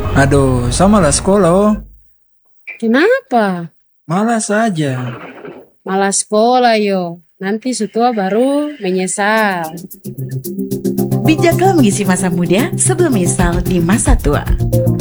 Aduh, sama lah sekolah oh. Kenapa? Malas saja. Malas sekolah yo. Nanti sutua baru menyesal. Bijaklah mengisi masa muda sebelum menyesal di masa tua.